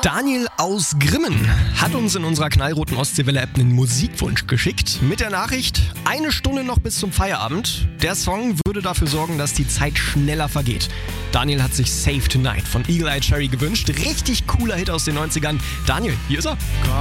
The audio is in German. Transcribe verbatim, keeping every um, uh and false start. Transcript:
Daniel aus Grimmen hat uns in unserer knallroten Ostseewelle-App einen Musikwunsch geschickt. Mit der Nachricht, eine Stunde noch bis zum Feierabend. Der Song würde dafür sorgen, dass die Zeit schneller vergeht. Daniel hat sich Save Tonight von Eagle Eye Cherry gewünscht. Richtig cooler Hit aus den neunzigern. Daniel, hier ist er.